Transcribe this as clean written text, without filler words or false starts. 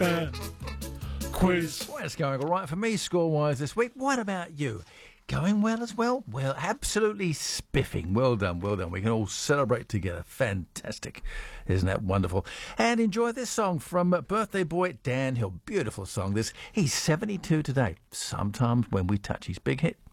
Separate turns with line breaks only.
quiz.
Well, it's going all right for me score-wise this week. What about you? Going well as well? Well, absolutely spiffing. Well done, well done. We can all celebrate together. Fantastic. Isn't that wonderful? And enjoy this song from birthday boy Dan Hill. Beautiful song this. He's 72 today. Sometimes when we touch his big hit,